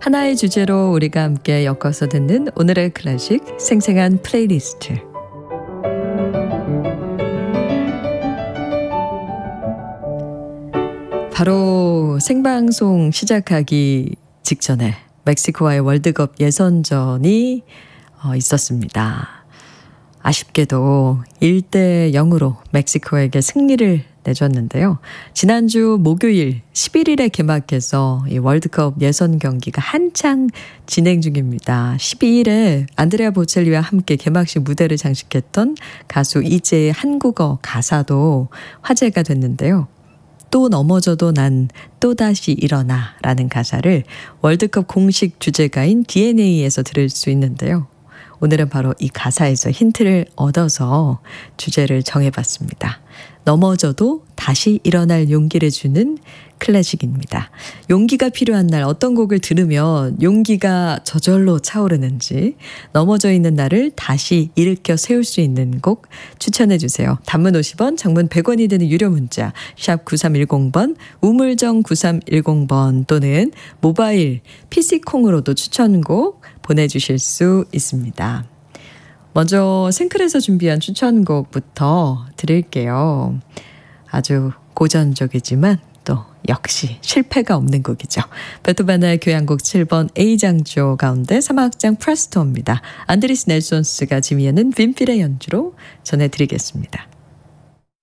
하나의 주제로 우리가 함께 엮어서 듣는 오늘의 클래식 생생한 플레이리스트. 바로 생방송 시작하기 직전에 멕시코와의 월드컵 예선전이 있었습니다. 아쉽게도 1대 0으로 멕시코에게 승리를 내줬는데요. 지난주 목요일 11일에 개막해서 이 월드컵 예선 경기가 한창 진행 중입니다. 12일에 안드레아 보첼리와 함께 개막식 무대를 장식했던 가수 이재의 한국어 가사도 화제가 됐는데요. 또 넘어져도 난 또다시 일어나 라는 가사를 월드컵 공식 주제가인 DNA에서 들을 수 있는데요. 오늘은 바로 이 가사에서 힌트를 얻어서 주제를 정해봤습니다. 넘어져도 다시 일어날 용기를 주는 클래식입니다. 용기가 필요한 날 어떤 곡을 들으면 용기가 저절로 차오르는지, 넘어져 있는 나를 다시 일으켜 세울 수 있는 곡 추천해 주세요. 단문 50원, 장문 100원이 되는 유료 문자 샵 9310번, 우물정 9310번 또는 모바일 PC콩으로도 추천곡 보내주실 수 있습니다. 먼저 생클에서 준비한 추천곡부터 드릴게요. 아주 고전적이지만 또 역시 실패가 없는 곡이죠. 베토벤의 교향곡 7번 A장조 가운데 3악장 프레스토입니다. 안드리스 넬손스가 지휘하는 빈필의 연주로 전해드리겠습니다.